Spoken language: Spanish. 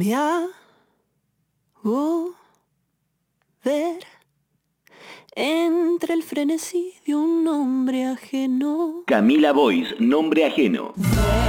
Me hago ver entre el frenesí de un hombre ajeno. Camila Boyce, Nombre Ajeno.